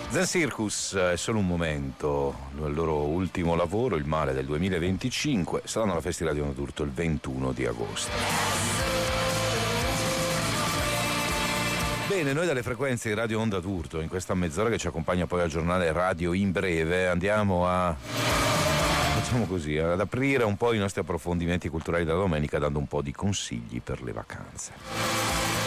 Zen Circus è solo un momento, il loro ultimo lavoro, Il male del 2025, saranno alla Festival di Ondadurto il 21 di agosto. Bene, noi dalle frequenze di Radio Onda d'Urto, in questa mezz'ora che ci accompagna poi al giornale Radio in breve, andiamo facciamo così, ad aprire un po' i nostri approfondimenti culturali della domenica dando un po' di consigli per le vacanze.